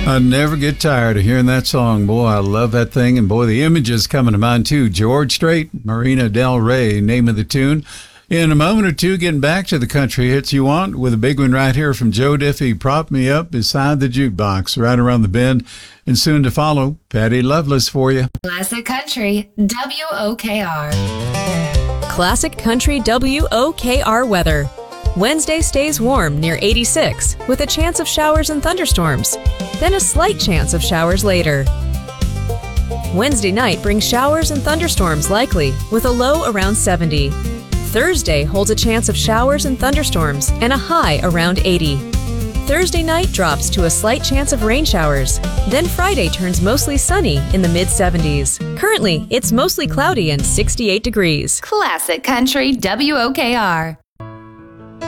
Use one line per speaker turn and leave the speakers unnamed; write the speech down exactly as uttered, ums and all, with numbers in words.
I never get tired of hearing that song. Boy, I love that thing. And boy, the images coming to mind too. George Strait, Marina Del Rey, name of the tune. In a moment or two, getting back to the country hits you want with a big one right here from Joe Diffie, Prop Me Up Beside the Jukebox, right around the bend. And soon to follow, Patty Loveless for you.
Classic Country, W O K R.
Classic Country W O K R weather. Wednesday stays warm near eighty-six with a chance of showers and thunderstorms, then a slight chance of showers later. Wednesday night brings showers and thunderstorms likely with a low around seventy. Thursday holds a chance of showers and thunderstorms and a high around eighty. Thursday night drops to a slight chance of rain showers. Then Friday turns mostly sunny in the mid seventies. Currently, it's mostly cloudy and sixty-eight degrees.
Classic Country W O K R.